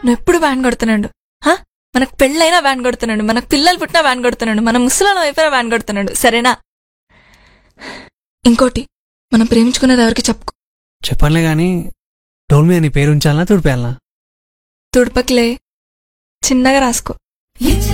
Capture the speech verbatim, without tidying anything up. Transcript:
నువ్వు ఎప్పుడు వ్యాన్ కొడుతున్నాడు. మనకు పెళ్ళైనా వ్యాన్ కొడుతున్నాడు, మనకు పిల్లలు పుట్టినా వ్యాన్ కొడుతున్నాడు, మన ముసలాం అయిపోయినా వ్యాన్ కొడుతున్నాడు. సరేనా? ఇంకోటి, మనం ప్రేమించుకునేది ఎవరికి చెప్పుకో. చెప్పనులే గాని డోల్ మీద నీ పేరు ఉంచాలనా తుడిపేయాలనా? తుడపకిలే, చిన్నగా రాసుకో.